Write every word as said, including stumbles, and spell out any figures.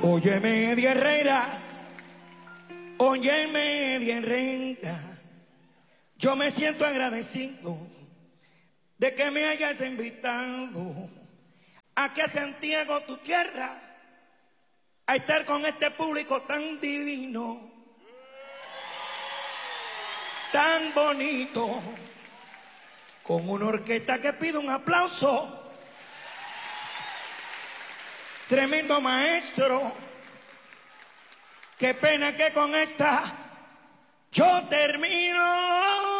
Óyeme, Eddie Herrera, óyeme, Eddie Herrera, yo me siento agradecido de que me hayas invitado aquí a Santiago, tu tierra, a estar con este público tan divino, tan bonito, con una orquesta que pide un aplauso. Tremendo maestro. Qué pena que con esta yo termino.